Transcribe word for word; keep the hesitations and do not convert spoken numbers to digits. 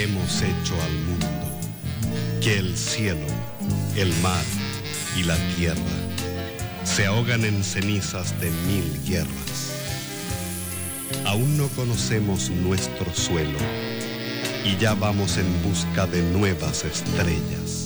Hemos hecho al mundo que el cielo, el mar y la tierra se ahogan en cenizas de mil guerras. Aún no conocemos nuestro suelo y ya vamos en busca de nuevas estrellas.